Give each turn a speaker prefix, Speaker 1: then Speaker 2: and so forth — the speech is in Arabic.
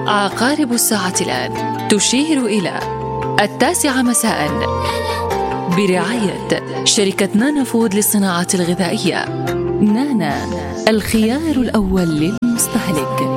Speaker 1: عقارب الساعة الآن تشير إلى 9 مساء برعاية شركة نانا فود للصناعات الغذائية. نانا، الخيار الأول للمستهلك.